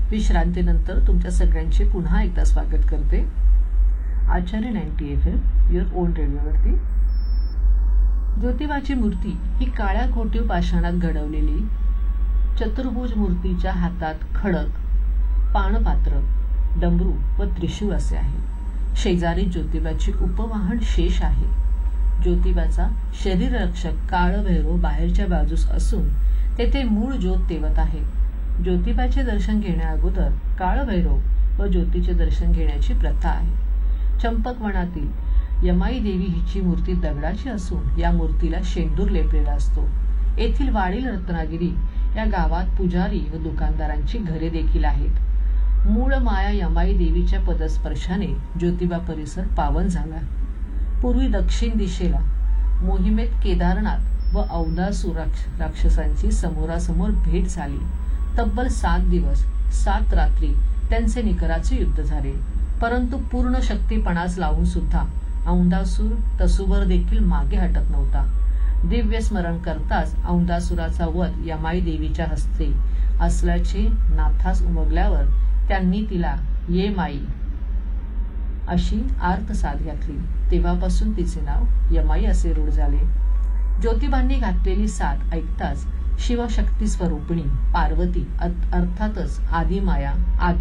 विश्रांतीनंतर तुमच्या सगळ्यांचे पुन्हा एकदा स्वागत करते आचार्य 90 FM युअर ओन रेडिओवरती. ज्योतिबाची मूर्ती ही काळ्या कोटीव पाषाणात घडवलेली चतुर्भुज मूर्तीच्या हातात खडक, पाणपात्र, डमरू व त्रिशूळ असे आहे. शेजारी ज्योतिबाची उपवाहन शेष आहे. ज्योतिबाचा शरीररक्षक काळभैरव बाहेरच्या बाजूस असून तेथे मूळ ज्योत तेवत आहे. ज्योतिबाचे दर्शन घेण्या अगोदर काळभैरव व ज्योतीचे दर्शन घेण्याची प्रथा आहे. चंपकवनातील यमाई देवी हिची मूर्ती दगडाची असून या मूर्तीला शेंदूर लेपलेला असतो. येथील वाडील रत्नागिरी या गावात पुजारी व दुकानदारांची घरे देखील आहेत. मूळ माया यमाई देवीच्या पदस्पर्शाने ज्योतिबा परिसर पावन झाला. पूर्वी दक्षिण दिशेला मोहिमेत केदारनाथ व औदासूर राक्षसांची समोरासमोर भेट झाली. तब्बल 7 दिवस 7 रात्री त्यांचे निकराचे युद्ध झाले. परंतु पूर्ण शक्तीपणास लावून सुद्धा औंधासूर तसूवर देखील मागे हटत नव्हता. दिव्य स्मरण करताच औंधासुराचा वध यमाई देवीच्या हस्ते असल्याचे नाथास उमगल्यावर त्यांनी तिला ये माई अशी आर्तसाद घातली. तेव्हापासून तिचे नाव यमाई असे रूढ झाले. ज्योतिबांनी घातलेली साथ ऐकताच शिवशक्ती स्वरूपिणी पार्वती अर्थातच आदिमाया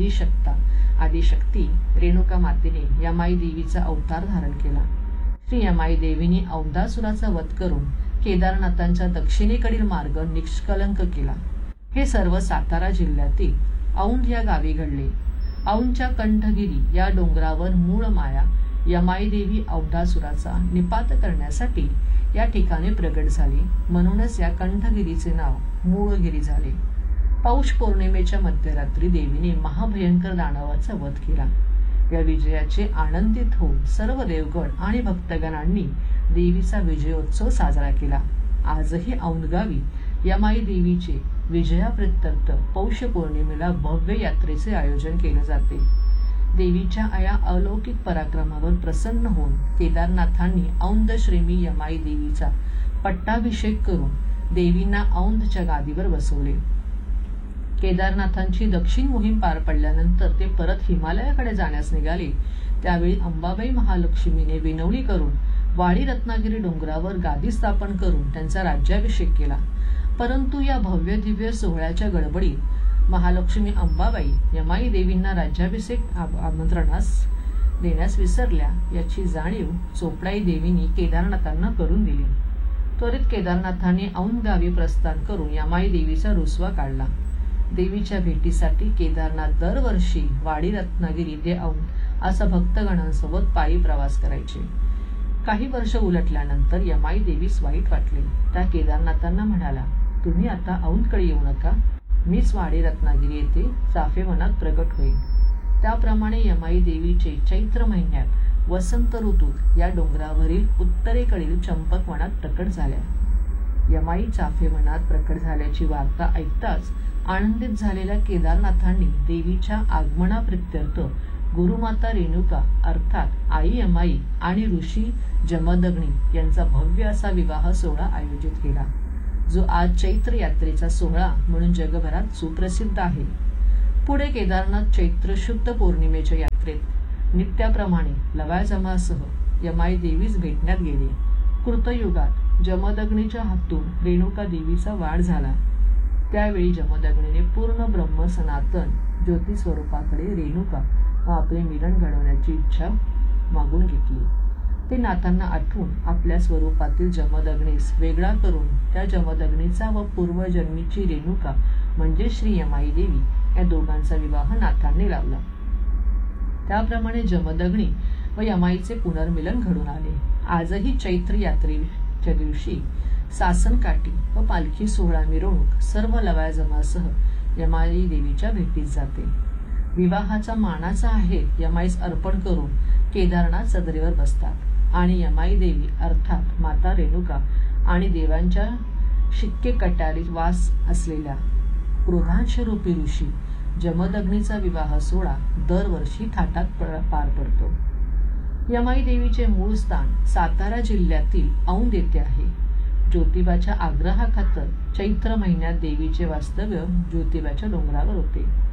आदिशक्ती रेणुका मातेने यमाई देवीचा अवतार धारण केला. श्री यमाई देवीने औंधासुराचा वध करून केदारनाथांच्या दक्षिणेकडील मार्ग निष्कलंक केला. हे सर्व सातारा जिल्ह्यातील औंध या गावी घडले. औंधच्या कंठगिरी या डोंगरावर मूळ माया यमाई देवी औंधासुराचा निपात करण्यासाठी या ठिकाणी प्रगट झाली. म्हणूनच या कंठगिरीचे नाव मूळगिरी झाले. पौष पौर्णिमेच्या मध्यरात्री देवीने महाभयंकर दानवाचा वध केला. या विजयाचे आनंदित होऊन सर्व देवगण आणि भक्तगणांनी देवीचा विजयोत्सव साजरा केला. आजही औंधगावी यमाई देवीचे विजयाप्रित्यर्थ पौष पौर्णिमेला भव्य यात्रेचे आयोजन केले जाते. देवीच्या या अलौकिक पराक्रमावर प्रसन्न होऊन केदारनाथांनी औंध श्रीमी यमाई देवीचा पट्टाभिषेक करून देवींना औंधच्या गादीवर बसवले. केदारनाथांची दक्षिण मोहीम पार पडल्यानंतर ते परत हिमालयाकडे जाण्यास निघाले. त्यावेळी अंबाबाई महालक्ष्मीने विनवणी करून वाडी रत्नागिरी डोंगरावर गादी स्थापन करून त्यांचा राज्याभिषेक केला. परंतु या भव्य दिव्य सोहळ्याच्या गडबडीत महालक्ष्मी अंबाबाई यमाई देवींना राज्याभिषेक आमंत्रणास देण्यास विसरल्या याची जाणीव चोपडाई देवींनी केदारनाथांना करून दिली. त्वरित केदारनाथांनी औंध गावी प्रस्थान करून यमाई देवीचा रुसवा काढला. देवीच्या भेटीसाठी केदारनाथ दरवर्षी वाडी रत्नागिरी ते औंध असा भक्तगणांसोबत पायी प्रवास करायचे. काही वर्ष उलटल्यानंतर यमाई देवीस वाईट वाटले. त्या केदारनाथांना म्हणाला, तुम्ही आता औंधकडे येऊ नका, मीच वाडी रत्नागिरी येथे चाफेवनात प्रगट होईल. त्याप्रमाणे यमाई देवीचे चैत्र महिन्यात वसंत ऋतूत या डोंगरावरील उत्तरेकडील चंपकवनात प्रकट झाल्या. यमाई चाफेवनात प्रकट झाल्याची वार्ता ऐकताच आनंदित झालेल्या केदारनाथांनी देवीच्या आगमनाप्रित्यर्थ गुरुमाता रेणुका अर्थात आई यमाई आणि ऋषी जमदग्नी यांचा भव्य असा विवाह सोहळा आयोजित केला, जो आज चैत्र यात्रेचा सोहळा म्हणून जगभरात सुप्रसिद्ध आहे. पुढे केदारनाथ चैत्र शुद्ध पौर्णिमेच्या यात्रेत नित्याप्रमाणे लवाजमासह यमाई देवीस भेटण्यात गेले. कृतयुगात जमदग्नीच्या हातून रेणुका देवीचा वाढ झाला. त्यावेळी जमदग्नीने पूर्ण ब्रह्म सनातन ज्योती स्वरूपाकडे रेणुका व आपले मिलन घडवण्याची इच्छा मागून घेतली. ते नाथांना आठवून आपल्या स्वरूपातील जमदग्नीस वेगळा करून त्या जमदग्नीचा व पूर्वजन्मीची रेणुका म्हणजे श्री यमाई देवी या दोघांचा विवाह नाथांनी लावला. त्याप्रमाणे जमदग्नी व यमाईचे पुनर्मिलन घडून आले. आजही चैत्र यात्रेच्या दिवशी सासनकाठी व पालखी सोहळा मिरवणूक सर्व लवाजमासह यमाई देवीच्या भेटीत जाते. विवाहाचा मानाचा आहे यमाईस अर्पण करून केदारनाथ सदरेवर बसतात आणि यमाई देवी अर्थात माता रेणुका आणि देवांच्या शिक्के कट्यारीत वास असलेल्या क्रोधांशरूपी ऋषी जमदग्नीचा विवाह सोहळा दरवर्षी थाटात पार पडतो. यमाई देवीचे मूळ स्थान सातारा जिल्ह्यातील औंध येथे आहे. ज्योतिबाच्या आग्रहाखातर चैत्र महिन्यात देवीचे वास्तव्य ज्योतिबाच्या डोंगरावर होते.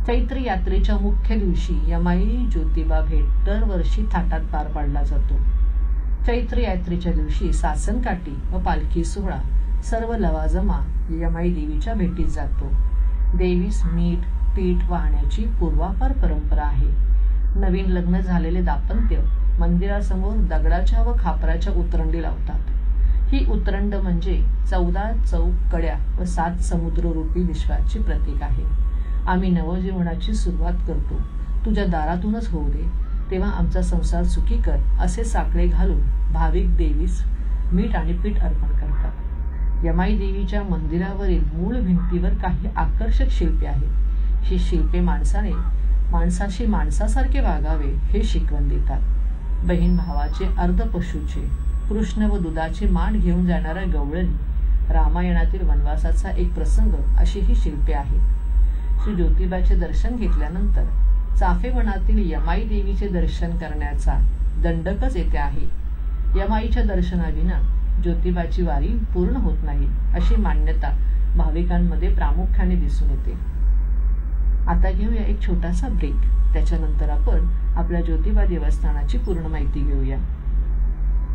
चैत्र यात्रेच्या मुख्य दिवशी यमाई ज्योतिबा भेट दरवर्षी थाटात पार पाडला जातो. चैत्र यात्रेच्या दिवशी सासनकाठी व पालखी सोहळा सर्व लवाजमा यमाई देवीच्या भेटीत जातो. देवीस मीठ पीठ वाहण्याची पूर्वापार परंपरा आहे. नवीन लग्न झालेले दाम्पत्य मंदिरासमोर दगडाच्या व खापराच्या उतरंडी लावतात. ही उतरंड म्हणजे 14 चौक कड्या व 7 समुद्ररूपी विश्वाची प्रतीक आहे. आम्ही नवजीवनाची सुरुवात करतो, तुझ्या दारातूनच होऊ दे, तेव्हा आमचा संसार सुखी कर, असे साकडे घालून भाविक देवीस मीठ आणि पीठ अर्पण करतात. यमाई देवीच्या मंदिरावरील मूळ भिंतीवर काही आकर्षक शिल्पे आहेत. ही शिल्पे माणसाशी माणसासारखे वागावे हे शिकवण देतात. बहीण भावाचे अर्धपशूचे, कृष्ण व दुधाची मांड घेऊन जाणाऱ्या गवळणी, रामायणातील वनवासाचा एक प्रसंग अशी ही शिल्पे आहेत. श्री ज्योतिबाचे दर्शन घेतल्यानंतर चाफेवनातील यमाई देवीचे दर्शन करण्याचा दंडकच येथे आहे. यमाईच्या दर्शनाविना ज्योतिबाची वारी पूर्ण होत नाही अशी मान्यता भाविकांमध्ये प्रामुख्याने दिसून येते. आता घेऊया एक छोटासा ब्रेक. त्याच्यानंतर आपण आपल्या ज्योतिबा देवस्थानाची पूर्ण माहिती घेऊया.